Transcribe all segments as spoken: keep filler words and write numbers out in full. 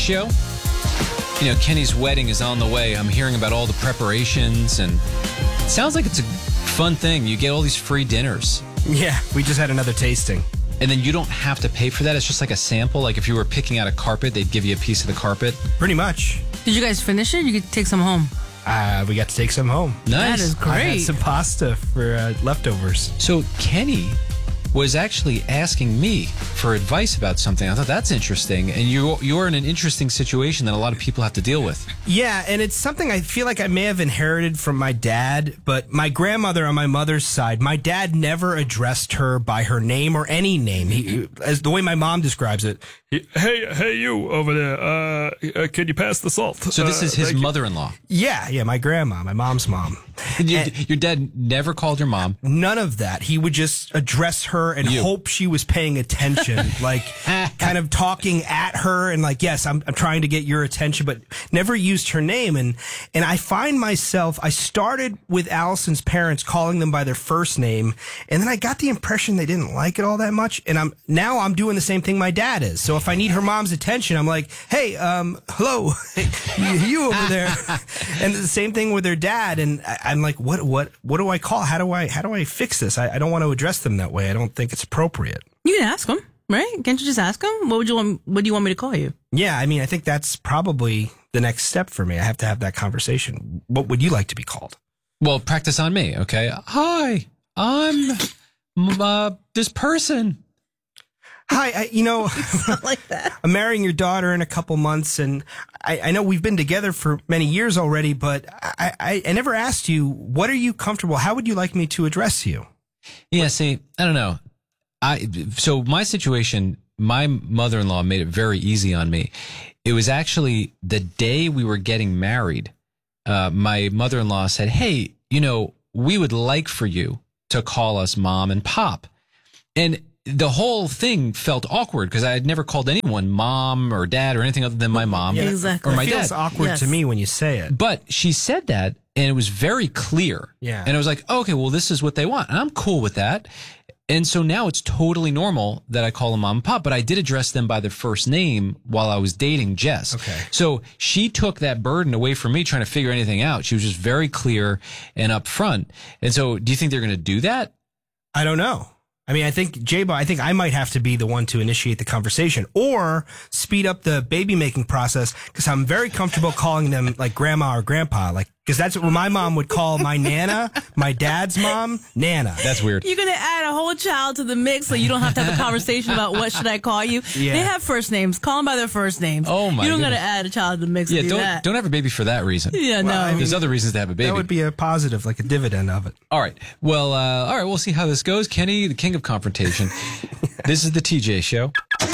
show. You know, Kenny's wedding is on the way. I'm hearing about all the preparations, and it sounds like it's a fun thing. You get all these free dinners. Yeah, we just had another tasting. And then you don't have to pay for that. It's just like a sample. Like if you were picking out a carpet, they'd give you a piece of the carpet. Pretty much. Did you guys finish it? You could take some home. Uh, we got to take some home. Nice. That is great. I had some pasta for uh, leftovers. So Kenny was actually asking me for advice about something. I thought that's interesting. And you, you're in an interesting situation that a lot of people have to deal with. Yeah, and it's something I feel like I may have inherited from my dad, but my grandmother on my mother's side, my dad never addressed her by her name or any name. He, as the way my mom describes it, he, hey, hey, you over there, uh, uh, can you pass the salt? So this is his uh, mother-in-law. Yeah, yeah, my grandma, my mom's mom. Your, And your dad never called your mom. none of that. He would just address her and You. hope she was paying attention, like kind of talking at her and like, yes, I'm, I'm trying to get your attention, but never used her name. And, and I find myself, I started with Allison's parents calling them by their first name. And then I got the impression they didn't like it all that much. And I'm, now I'm doing the same thing my dad is. So if I need her mom's attention, I'm like, hey, um, hello, you, you over there. And the same thing with their dad. And I, I'm like, what, what, what do I call? How do I, how do I fix this? I, I don't want to address them that way. I don't think it's appropriate. You can ask them, right? Can't you just ask them? What would you want? What do you want me to call you? Yeah, I mean, I think that's probably the next step for me. I have to have that conversation. What would you like to be called? Well, practice on me, okay? Hi, I'm uh, this person. Hi, I, you know, Not like that. I'm marrying your daughter in a couple months, and I, I know we've been together for many years already, but I, I, I never asked you, what are you comfortable? How would you like me to address you? Yeah, see, I don't know. I so my situation, my mother-in-law made it very easy on me. It was actually the day we were getting married. Uh, my mother-in-law said, "Hey, you know, we would like for you to call us mom and pop." And the whole thing felt awkward because I had never called anyone mom or dad or anything other than my mom Yeah, Exactly. or my it feels dad. awkward Yes. to me when you say it. But she said that, and it was very clear. Yeah. And I was like, okay, well, this is what they want. And I'm cool with that. And so now it's totally normal that I call them mom and pop, but I did address them by their first name while I was dating Jess. Okay. So she took that burden away from me trying to figure anything out. She was just very clear and upfront. And so do you think they're going to do that? I don't know. I mean, I think, J-Bo, I think I might have to be the one to initiate the conversation or speed up the baby making process because I'm very comfortable calling them like grandma or grandpa, like, because that's what my mom would call my Nana, my dad's mom, Nana. That's weird. You're gonna add a whole child to the mix, so you don't have to have a conversation about what should I call you. Yeah. They have first names. Call them by their first names. Oh, my You don't goodness. gotta add a child to the mix. Yeah, to do don't that. don't have a baby for that reason. Yeah, no. I mean, There's other reasons to have a baby. That would be a positive, like a dividend of it. All right. Well, uh, all right. We'll see how this goes. Kenny, the king of confrontation. This is the T J Show.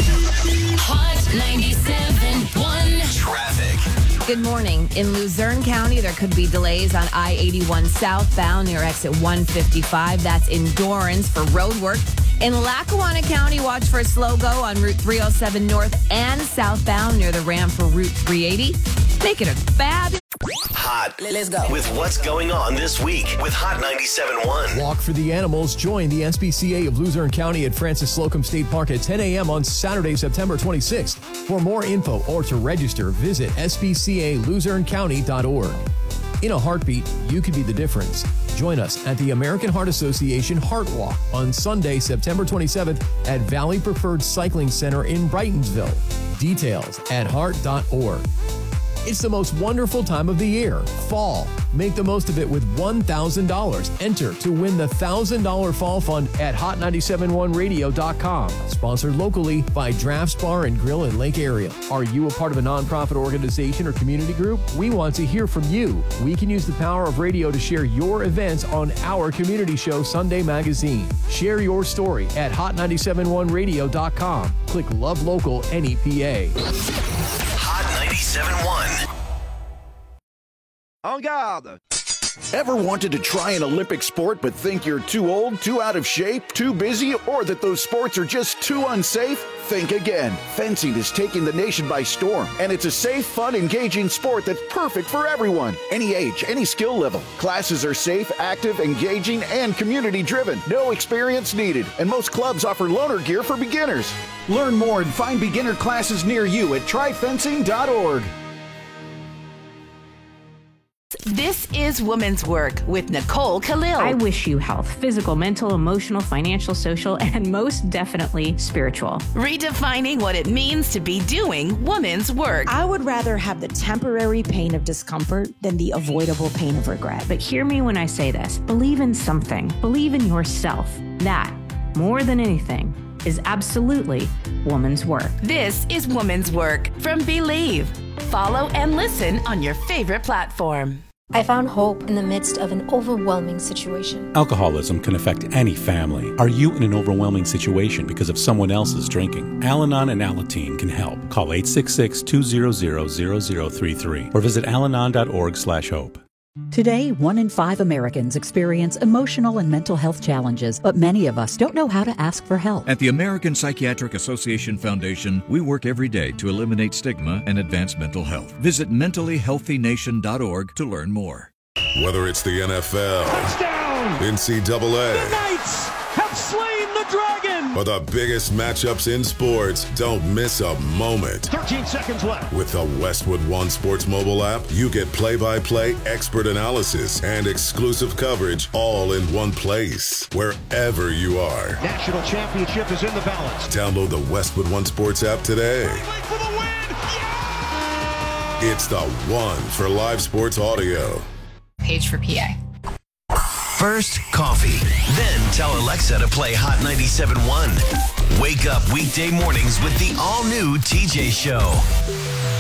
Hot ninety-seven point one. Traffic. Good morning. In Luzerne County, there could be delays on I eighty-one southbound near exit one fifty-five. That's in Dorrance for road work. In Lackawanna County, watch for a slow go on Route three oh seven north and southbound near the ramp for Route three eighty. Make it a fab. Hot. Let's go. With what's going on this week with Hot ninety-seven point one. Walk for the Animals. Join the S P C A of Luzerne County at Francis Slocum State Park at ten a.m. on Saturday, September twenty-sixth. For more info or to register, visit S P C A Luzerne County dot org. In a heartbeat, you could be the difference. Join us at the American Heart Association Heart Walk on Sunday, September twenty-seventh at Valley Preferred Cycling Center in Brightonsville. Details at heart dot org. It's the most wonderful time of the year, fall. Make the most of it with one thousand dollars. Enter to win the one thousand dollars Fall Fund at hot nine seven one radio dot com. Sponsored locally by Drafts Bar and Grill in Lake Area. Are you a part of a nonprofit organization or community group? We want to hear from you. We can use the power of radio to share your events on our community show, Sunday Magazine. Share your story at hot nine seven one radio dot com. Click Love Local N E P A. Hot ninety-seven point one. En garde! Ever wanted to try an Olympic sport but think you're too old, too out of shape, too busy, or that those sports are just too unsafe? Think again. Fencing is taking the nation by storm, and it's a safe, fun, engaging sport that's perfect for everyone. Any age, any skill level. Classes are safe, active, engaging, and community-driven. No experience needed, and most clubs offer loaner gear for beginners. Learn more and find beginner classes near you at try fencing dot org. This is Woman's Work with Nicole Khalil. I wish you health, physical, mental, emotional, financial, social, and most definitely spiritual. Redefining what it means to be doing woman's work. I would rather have the temporary pain of discomfort than the avoidable pain of regret. But hear me when I say this. Believe in something. Believe in yourself. That, more than anything, is absolutely woman's work. This is Woman's Work from Believe. Follow and listen on your favorite platform. I found hope in the midst of an overwhelming situation. Alcoholism can affect any family. Are you in an overwhelming situation because of someone else's drinking? Al-Anon and Alateen can help. Call eight six six, two zero zero, zero zero three three or visit alanon dot org slash hope. Today, one in five Americans experience emotional and mental health challenges, but many of us don't know how to ask for help. At the American Psychiatric Association Foundation, we work every day to eliminate stigma and advance mental health. Visit mentally healthy nation dot org to learn more. Whether it's the N F L, touchdown, N C double A, the Knights have slain the dragon, or the biggest matchups in sports, don't miss a moment. thirteen seconds left. With the Westwood One Sports mobile app, you get play-by-play, expert analysis, and exclusive coverage all in one place, wherever you are. National championship is in the balance. Download the Westwood One Sports app today. For the win. Yeah! It's the one for live sports audio. Page for P A. First coffee, then tell Alexa to play Hot ninety-seven point one. Wake up weekday mornings with the all-new T J Show.